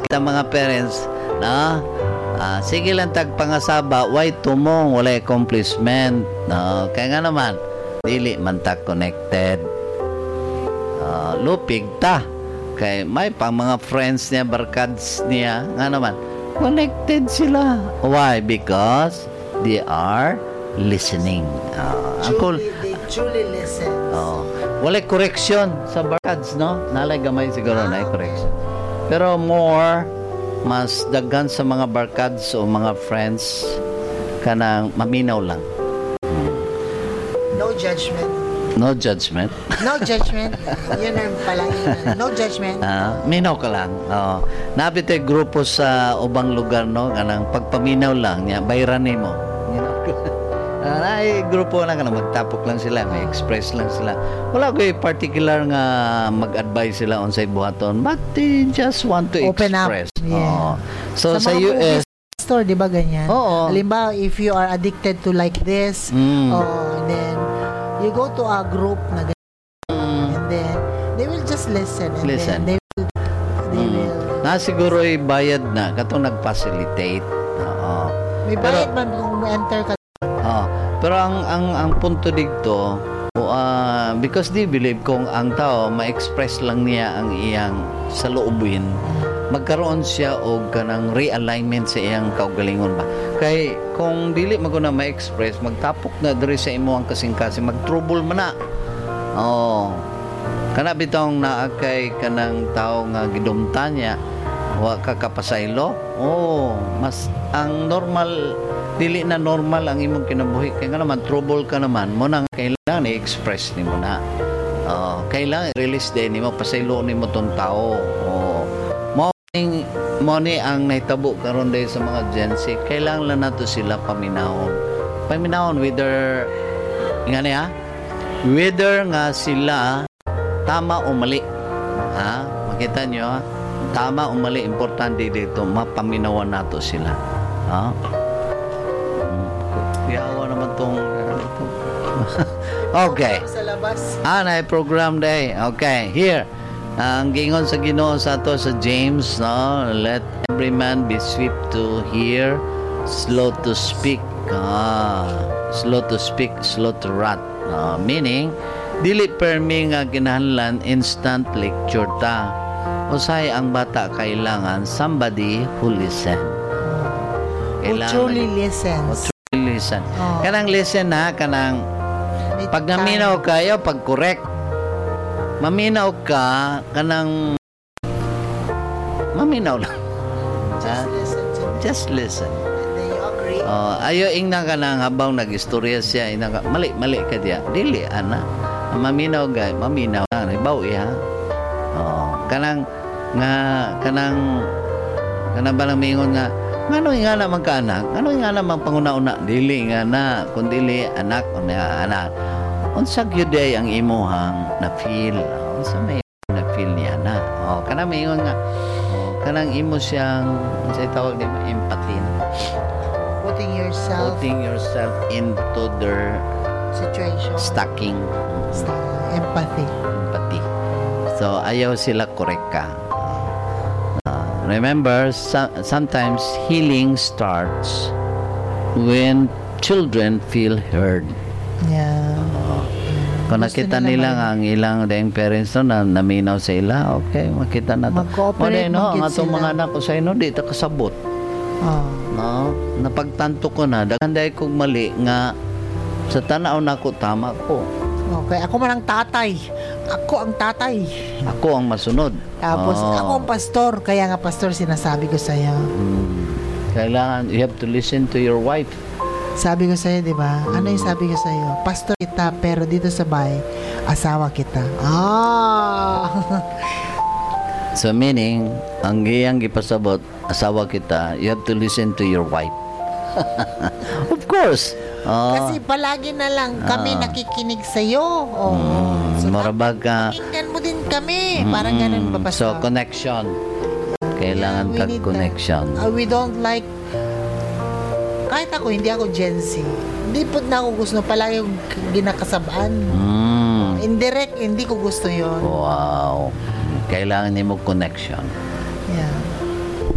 ang mga parents na sige lang tagpangasaba, why tumong wala accomplishment. Kaya nga naman, dili man ta connected. Lupig ta. Kay may pang mga friends niya, barkads niya, nga naman, connected sila. Why? Because they are listening. They truly listen. Wala correction sa barkads, no? Nalay gamay siguro na correction. Pero more, mas daghan sa mga barkads o mga friends kanang maminaw lang. No judgment. No judgment. No judgment. Yun ang pala yun. No judgment. Minaw ka lang. Napitay grupo sa ubang lugar, no? Kanang pagpaminaw lang niya, bayranin mo. Ay grupo na kanang magtapok lang sila, may express lang sila. Wala ko particular nga mag-advise sila on sa buhaton, but they just want to open express. Up. Yeah. So sa US store, di ba ganyan? Oo. Halimbawa, if you are addicted to like this, then you go to a group na ganyan, and then they will just listen. And then they will siguro bayad na katong nag-facilitate. May bayad man kung enter ka. Pero ang punto dito, because they believe kung ang tao ma-express lang niya ang iyang saloobin, magkaroon siya og kanang realignment sa iyang kaugalingon ba. Kay kung dili maguna ma-express, magtapok na diri sa imo ang kasing-kasing, mag-trouble man na. Kana bitong naa kay kanang tao nga gidumta niya, wa ka kapasaylo. Mas ang normal, dili na normal ang imong kinabuhi. Kaya nga naman, trouble ka naman, mo nang kailangan i-express ni mo na. Kailangan i-release din ni mo, pasaylo ni mo tong tao. Mo ni ang naitabo karon dahil sa mga Gen Z, kailangan lang nato sila paminahon whether whether nga sila tama o mali. Makita nyo, tama o mali, importante dito, mapaminawan nato sila. Yawa naman tong okay. Sa labas. Program day. Okay, here. Ang gingon sa Ginoo sa ato sa James, no? Let every man be swift to hear, slow to speak. Slow to speak, slow to wrath. Meaning, dili permi nga kinahanglan instant lecture ta. Usay ang bata kailangan somebody who listen. Who truly listens. Listen. Kanang listen na, kanang pag naminaw kayo, pag correct, maminaw ka, kanang maminaw lang. Just listen. And then you agree. Ayo ingna ka nang habang nag-istorya siya, mali ka diya. Dili, ana. Maminaw gay, maminaw lang. Ibaw iya. Kanang ba nang mingon nga, ngano nga na magkaanak? Ngano nga na panguna-una? Dili nga na, kundi anak o anak. Unsa gyud ay ang imuhang na feel? Unsa may na feel niya na? Kanang mingon nga, kanang imo siyang unsay tawag ni empathy. Putting yourself into their situation. Stacking. Empathy. So ayaw sila correct ka. Remember, sometimes healing starts when children feel heard. Yeah. Kung nakita nila nga ang ilang dayang parents na naminaw sa ila, okay, makita na to. Mag-cooperate, ang atong mga anak ko sa ino, di ta kasabot. No? Napagtanto ko na, daganday kong mali nga sa tanaw na ko, tama ko. Okay, ako man ang tatay. Ako ang tatay. Ako ang masunod. Tapos, ako ang pastor. Kaya nga, pastor, sinasabi ko sa'yo. Kailangan, you have to listen to your wife. Sabi ko sa'yo, di ba? Ano yung sabi ko sa'yo? Pastor kita, pero dito sa bahay, asawa kita. So, meaning, ang giyang gipasabot, asawa kita, you have to listen to your wife. Of course. Kasi palagi na lang kami nakikinig sa'yo. So, marabag ka. Pakinggan mo din kami. Parang ganun ba, Pastor? So, connection. Kailangan connection. We don't like, kahit ako, hindi ako Gen Z. Hindi po na ako gusto palagi yung ginakasabaan. Indirect, hindi ko gusto yon. Wow. Kailangan niyo mo connection. Yeah.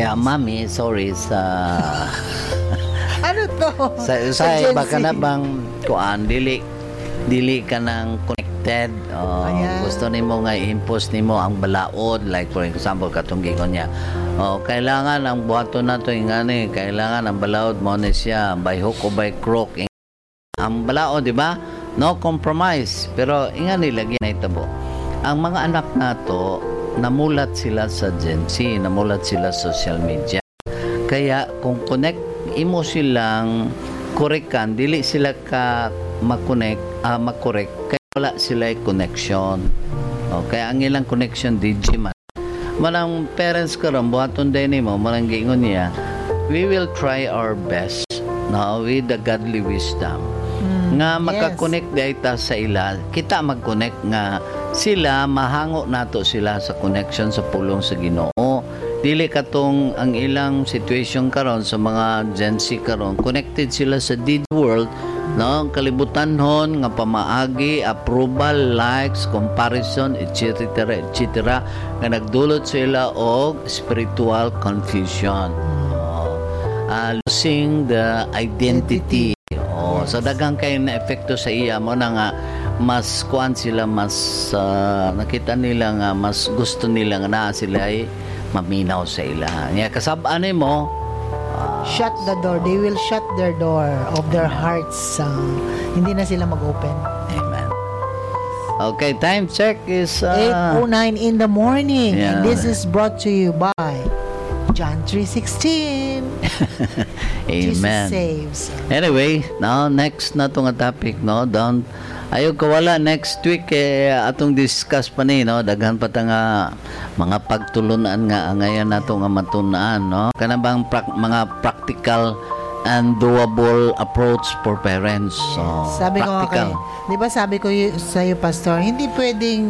Yeah, mommy, sorry sa Ano to? sa Gen iba ka Z. na bang kuan dili ka nang connected. Ayan. Gusto nimo nga i-impose nimo ang balaod, like for example katong gingon niya. Kailangan ang buhaton nato ingani, kailangan ang balaod mo ni siya by hook or by crook. Ang balaod, di ba? No compromise. Pero ingani lagi na itabo. Ang mga anak nato namulat sila sa Gen Z, namulat sila sa social media. Kaya kung connect imo silang korekan, dili sila ka makorek kaya wala sila connection. Kaya ang ilang connection DJ man. Manang parents karon buhaton din nimo, manang giingon niya, we will try our best now with the godly wisdom. Nga makakonect dayta sa ila, kita mag-connect nga sila mahango nato sila sa connection sa pulong sa Ginoo. Dili katong ang ilang situation karon sa mga Gen Z karon, connected sila sa deed world, no? Kalibutanhon nga pamaagi, approval, likes, comparison, etc. nga nagdulot sila og spiritual confusion. Losing the identity. So daghang kay na epekto sa iya mo na nga mas kuan sila, mas nakita nila nga mas gusto nila nga naa sila ay maminaw sa ila. Nga kasab-an mo Shut the door. They will shut their door of their hearts. Hindi na sila mag-open. Amen. Okay, time check is 8:09 in the morning. Yeah. And this is brought to you by John 3:16. Jesus Amen. saves. Anyway, now next na to nga topic, no? Ayaw kawala next week atong discuss pa ni, no? Daghan pa ta nga mga pagtulunan nga ngayon nato nga matunaan, no? Kana bang mga practical and doable approach for parents. So, Sabi ko practical. di ba sabi ko sa iyo, Pastor, hindi pwedeng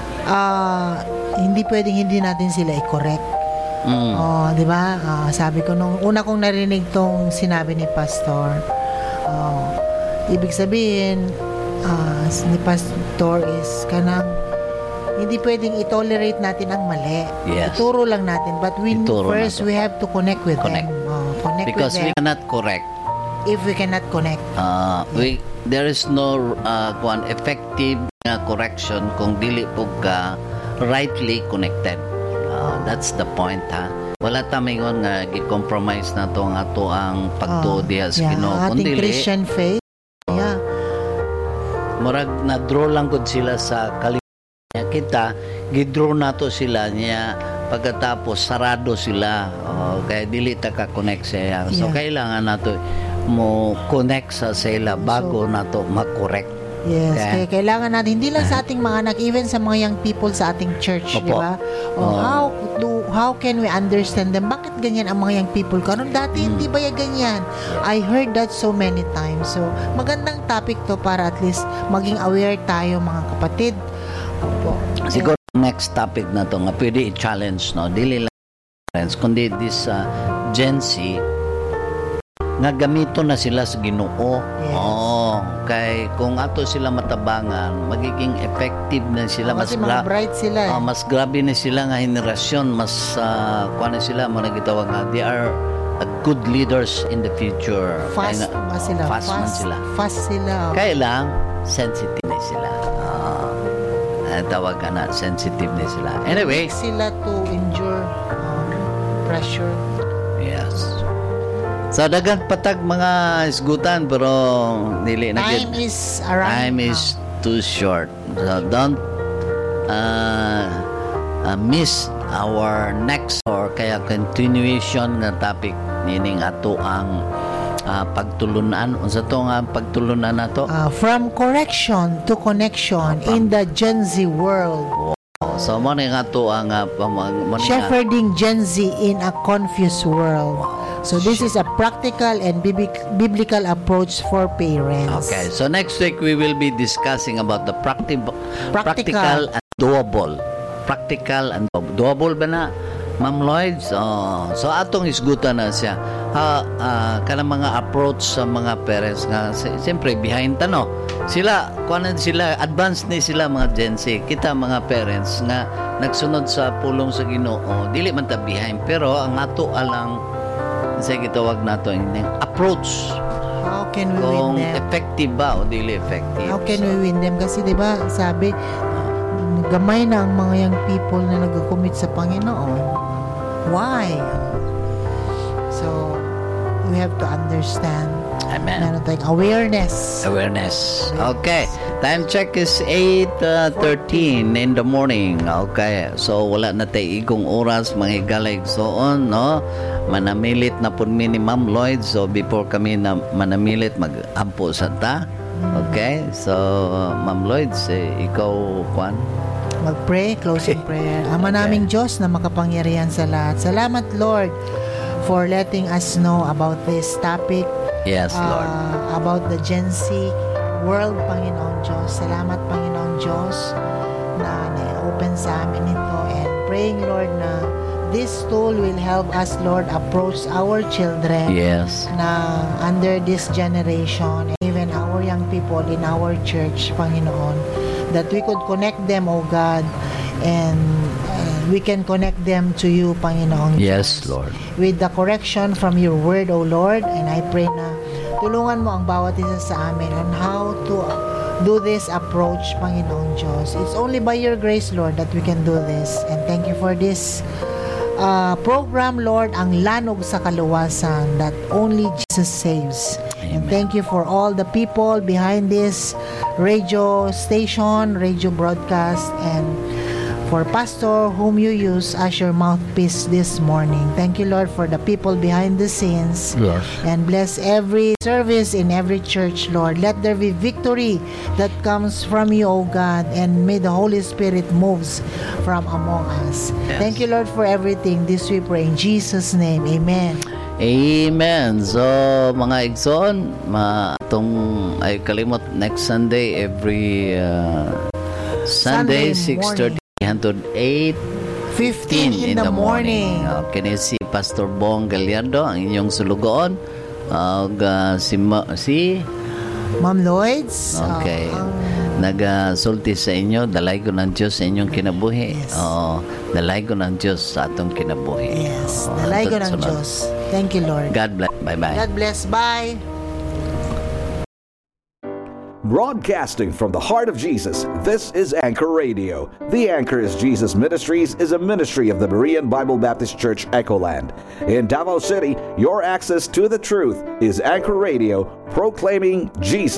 hindi natin sila i-correct. Di ba? Sabi ko nung una kong narinig tong sinabi ni Pastor, ibig sabihin ni Pastor is kanang hindi pwedeng i-tolerate natin ang mali. Yes. Ituro lang natin, but first natin. we have to connect with them. Connect Because with we them. cannot correct. If we cannot connect. There is no one effective correction kung dili po ka rightly connected. That's the point, ha. Wala tamingon nga gi-compromise na to nga to ang pagtuo diha sa Ginoo. Ating Kundi Christian faith. Yeah. murag na-draw lang gud sila sa kalibutan kita, gidraw nato sila niya pagkatapos sarado sila. Kaya dili ta ka connect sa iya. So kailangan nato mo connect sa sila bago nato ma-correct. Yes, kaya kailangan natin hindi lang sa ating mga anak, even sa mga young people sa ating church, di ba? How can we understand them? Bakit ganyan ang mga young people karon? Dati hindi ba yan ganyan? I heard that so many times. So, magandang topic to para at least maging aware tayo mga kapatid. Opo. Siguro next topic na to nga pwede i-challenge, no? Dili lang friends, kundi this Gen Z nga gamito na sila sa Ginoo. Yes. Kay kung ato sila matabangan, magiging effective na sila, kasi mga bright sila. Mas grabe na sila nga henerasyon, mas kuan na sila mo nagitawag nga they are good leaders in the future. Fast sila. Fast sila. Kaya lang sensitive na sila. Tawag ka na, sensitive na sila. Anyway, sila to endure pressure. yes. So dagang patag mga isgutan pero dili na Time is around. Time is too short. So don't miss our next or kaya continuation na topic nining ato ang pagtulunan. Unsa to nga pagtulunan nato? From correction to connection in the Gen Z world. So mo nga to ang shepherding Gen Z in a confused world. So this is a practical and biblical approach for parents. Okay, so next week we will be discussing about the practical and doable. Practical and doable ba na? Ma'am Lloyd, so atong isgutan na siya. Kanang mga approach sa mga parents nga siyempre behind tano. Sila advanced ni sila mga Gen Z. Kita mga parents nga nagsunod sa pulong sa Ginoo, dili man ta behind pero ang ato alang sa gitawag nato yung approach. How can we Kung win them? effective ba o dili effective. How can we win them? Kasi 'di ba, sabi gamay na ang mga young people na nag-commit sa Panginoon. Why? So, we have to understand. Amen. Meron tayong awareness. Okay. Time check is 8:13 in the morning. Okay. So, wala na tayo igong oras, mga higalig soon, no? Manamilit na po ni Ma'am Lloyd. So, before kami na manamilit, mag-ampo sa ta. Okay. So, Ma'am Lloyd, ikaw, Juan? Mag-pray, closing prayer. Ama naming Diyos na makapangyarihan sa lahat. Salamat, Lord, for letting us know about this topic. Yes, Lord. About the Gen Z world, Panginoon Diyos. Salamat, Panginoon Diyos, na na-open sa amin ito. And praying, Lord, na this tool will help us, Lord, approach our children Yes. na under this generation, even our young people in our church, Panginoon, that we could connect them, O God, and we can connect them to you, Panginoon. Yes, Diyos. Lord. With the correction from your word, O Lord, and I pray na tulungan mo ang bawat isa sa amin on how to do this approach, Panginoon Diyos. It's only by your grace, Lord, that we can do this. And thank you for this program, Lord, ang lanog sa kaluwasan that only Jesus saves. And thank you for all the people behind this radio station, radio broadcast, and for Pastor whom you use as your mouthpiece this morning. Thank you, Lord, for the people behind the scenes. Yes. And bless every service in every church, Lord. Let there be victory that comes from you, O God, and may the Holy Spirit moves from among us. Yes. Thank you, Lord, for everything. This we pray in Jesus' name. Amen. Amen. So, mga igsoon, atong ay kalimot next Sunday, every Sunday, Sunday 6:30 hangtod 8:15 15 in the morning. Kini si Pastor Bong Gallardo, ang inyong sulugoon. Si Ma'am Lloyds. Okay. Nagasulti sa inyo, dalay ko ng Diyos sa inyong kinabuhi. Yes. Oo, dalay ko ng Diyos sa atong kinabuhi. Yes. Oo, Dalay ko hangtod ng sunod. Diyos. Thank you, Lord. God bless. Bye-bye. God bless. Bye. Broadcasting from the heart of Jesus, this is Anchor Radio. The Anchor is Jesus Ministries is a ministry of the Berean Bible Baptist Church Echoland. In Davao City, your access to the truth is Anchor Radio, proclaiming Jesus.